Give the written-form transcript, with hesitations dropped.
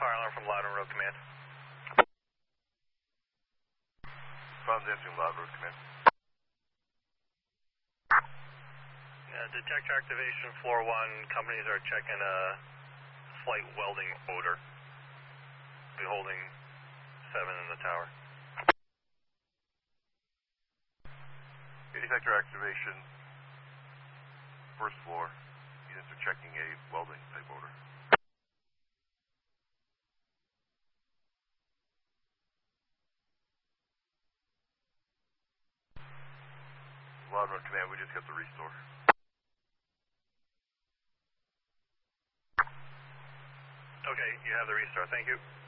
fire alarm from Loudon Road Command. Found answering Loudon Road Command. Detector activation, floor 1. Companies are checking a slight welding odor. Be holding 7 in the tower. Detector activation, first floor. Units are checking a welding type odor. Loudon Road Command, we just got the restore. Okay, you have the restore. Thank you.